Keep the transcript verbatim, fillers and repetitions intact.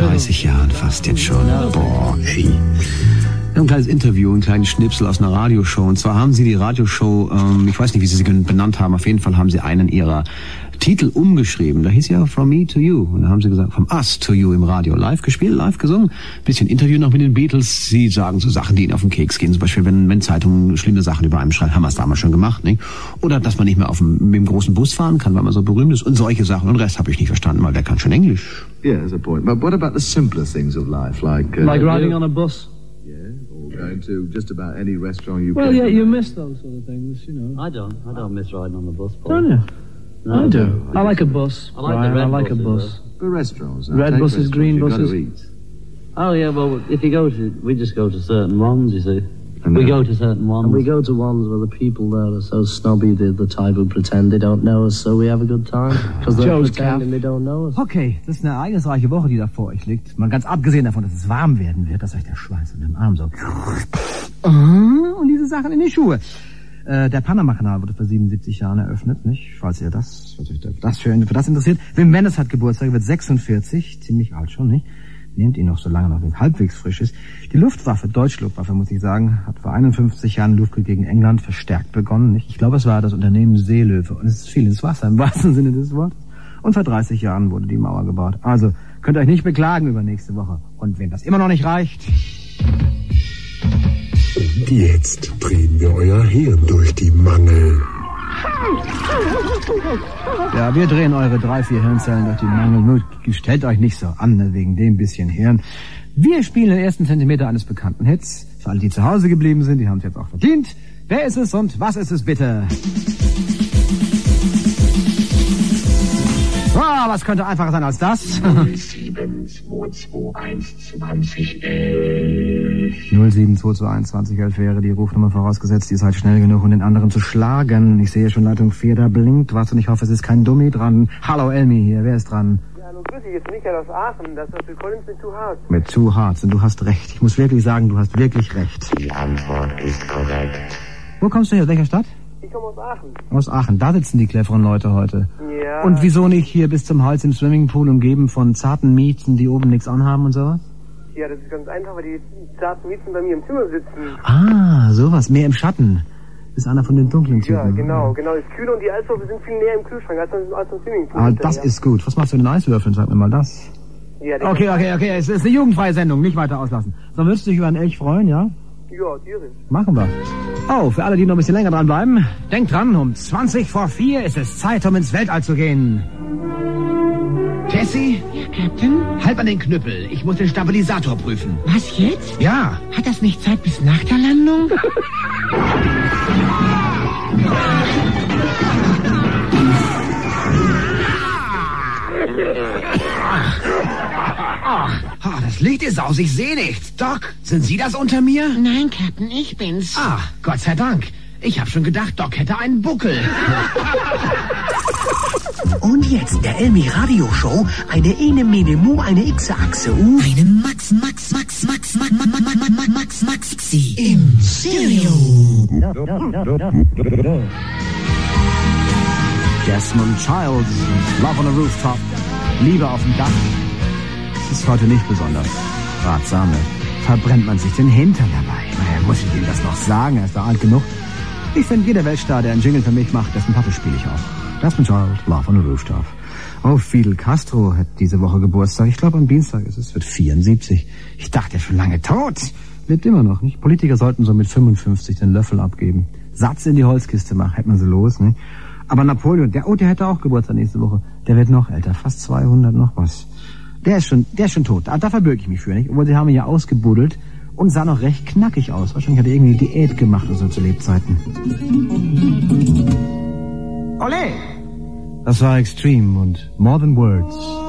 dreißig Jahren fast jetzt schon. Boah, ey. Ein kleines Interview, ein kleines Schnipsel aus einer Radioshow. Und zwar haben Sie die Radioshow, ähm, ich weiß nicht, wie Sie sie benannt haben, auf jeden Fall haben Sie einen Ihrer Titel umgeschrieben. Da hieß ja From Me to You. Und da haben Sie gesagt, From Us to You im Radio. Live gespielt, live gesungen. Bisschen Interview noch mit den Beatles. Sie sagen so Sachen, die Ihnen auf den Keks gehen. Zum Beispiel, wenn, wenn Zeitungen schlimme Sachen über einem schreiben, haben wir es damals schon gemacht, nicht? Oder, dass man nicht mehr auf dem, mit dem großen Bus fahren kann, weil man so berühmt ist. Und solche Sachen. Und den Rest habe ich nicht verstanden, weil der kann schon Englisch. Yeah, there's a point. But what about the simpler things of life, like... Uh, like riding on a bus? Going to just about any restaurant you well, can. Well, yeah, you miss those sort of things, you know. I don't. I don't miss riding on the bus, Paul. Don't you? No, I do. I like a bus. I like the red I like buses, a bus. But restaurants. Red take buses, restaurants, green you've buses. Got to eat. Oh, yeah, well, if you go to... We just go to certain ones, you see. And we then- go to certain ones. And we go to ones where the people there are so snobby, they're the type who pretend they don't know us, so we have a good time. Because they're Joe's pretending calf. they don't know us. Okay, das ist eine ereignisreiche Woche, die da vor euch liegt. Mal ganz abgesehen davon, dass es warm werden wird, dass euch der Schweiß in dem Arm so... Und diese Sachen in die Schuhe. Äh, der Panama-Kanal wurde vor siebenundsiebzig Jahren eröffnet, nicht? Falls ihr das, falls euch das für, für das interessiert. Wim Wenders hat Geburtstag, wird sechsundvierzig, ziemlich alt schon, nicht? Nehmt ihn noch, solange noch halbwegs frisch ist. Die Luftwaffe, Deutschluftwaffe, muss ich sagen, hat vor einundfünfzig Jahren Luftkrieg gegen England verstärkt begonnen, nicht? Ich glaube, es war das Unternehmen Seelöwe. Und es ist viel ins Wasser, im wahrsten Sinne des Wortes. Und vor dreißig Jahren wurde die Mauer gebaut. Also, könnt ihr euch nicht beklagen über nächste Woche. Und wenn das immer noch nicht reicht... Und jetzt drehen wir euer Hirn durch die Mangel. Ja, wir drehen eure drei, vier Hirnzellen durch die Mangel. Nur stellt euch nicht so an, ne, wegen dem bisschen Hirn. Wir spielen den ersten Zentimeter eines bekannten Hits. Für alle, die zu Hause geblieben sind, die haben es jetzt auch verdient. Wer ist es und was ist es bitte? Ah, was könnte einfacher sein als das? null sieben zwei zwei eins zwanzig elf. null sieben zwei zwei eins zwanzig elf wäre die Rufnummer, vorausgesetzt, ihr seid schnell genug, um den anderen zu schlagen. Ich sehe schon Leitung vier, da blinkt was und ich hoffe, es ist kein Dummi dran. Hallo Elmi hier, wer ist dran? Ja, hallo, grüß dich, jetzt Michael aus Aachen. Das ist Phil Collins mit Too Hard. Mit Too Hard, und du hast recht. Ich muss wirklich sagen, du hast wirklich recht. Die Antwort ist korrekt. Wo kommst du her, aus welcher Stadt? Ich komme aus Aachen. Aus Aachen, da sitzen die cleveren Leute heute. Ja. Und wieso nicht hier bis zum Hals im Swimmingpool umgeben von zarten Mieten, die oben nichts anhaben und sowas? Ja, das ist ganz einfach, weil die zarten Mieten bei mir im Zimmer sitzen. Ah, sowas, mehr im Schatten. Ist einer von den dunklen Typen. Ja, genau, genau. Das Kühle und die Eiswürfel sind viel näher im Kühlschrank als, als im Swimmingpool. Ah, das ja. ist gut. Was machst du mit den Eiswürfeln? Sag mir mal das. Ja, der Okay, okay, okay. Es ist eine jugendfreie Sendung. Nicht weiter auslassen. So, würdest du dich über einen Elch freuen, ja? Ja, tierisch. Machen wir. Oh, für alle, die noch ein bisschen länger dranbleiben. Denkt dran, um zwanzig vor vier ist es Zeit, um ins Weltall zu gehen. Tessie? Ja, Captain? Halt an den Knüppel. Ich muss den Stabilisator prüfen. Was jetzt? Ja. Hat das nicht Zeit bis nach der Landung? Ah, das Licht ist aus, ich sehe nichts. Doc, sind Sie das unter mir? Nein, Captain, ich bin's. Ah, Gott sei Dank. Ich habe schon gedacht, Doc hätte einen Buckel. Und jetzt der Elmi Radio Show. Eine Ene Mene Mu, eine X-Achse U. Eine Max, Max, Max, Max, Max, Max, Max, Max, Max, Max, Xi. Im Stereo. Desmond Childs, Love on a Rooftop, Liebe auf dem Dach. Das ist heute nicht besonders ratsam. Verbrennt man sich den Hintern dabei. Naja, muss ich ihm das noch sagen? Er ist da alt genug. Ich finde, jeder Weltstar, der einen Jingle für mich macht, dessen Pappe spiele ich auch. Desmond Child, Love on a Rooftop. Oh, Fidel Castro hat diese Woche Geburtstag. Ich glaube, am Dienstag ist es. Wird vierundsiebzig. Ich dachte, er ist schon lange tot. Lebt immer noch, nicht? Politiker sollten so mit fünfundfünfzig den Löffel abgeben. Satz in die Holzkiste machen, hätte man sie los, nicht? Aber Napoleon, der, oh, der hätte auch Geburtstag nächste Woche. Der wird noch älter, fast zweihundert noch was. Der ist schon, der ist schon tot. Da, da verbürge ich mich für, nicht? Obwohl, sie haben ihn ja ausgebuddelt und sah noch recht knackig aus. Wahrscheinlich hat er irgendwie Diät gemacht oder so zu Lebzeiten. Ole! Das war Extreme und More Than Words.